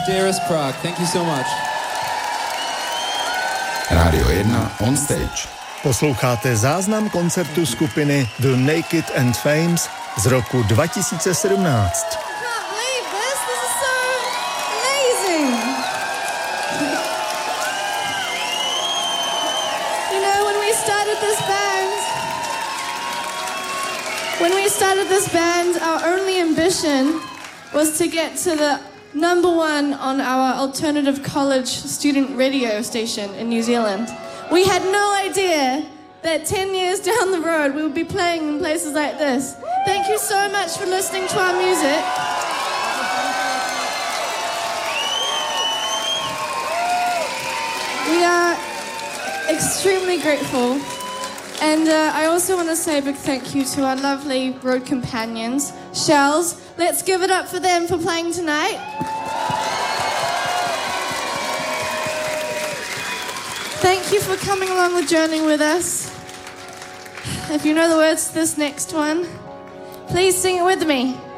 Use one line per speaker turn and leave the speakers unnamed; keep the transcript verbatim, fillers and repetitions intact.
Dearest Prague, thank you so much.
Rádio jedna on stage.
Posloucháte záznam koncertu skupiny The Naked and Famous z roku dva tisíce sedmnáct.
When we started this band, our only ambition was to get to the number one on our alternative college student radio station in New Zealand. We had no idea that ten years down the road we would be playing in places like this. Thank you so much for listening to our music. We are extremely grateful. And uh, I also want to say a big thank you to our lovely road companions, Shells. Let's give it up for them for playing tonight. Thank you for coming along the journey with us. If you know the words to this next one, please sing it with me.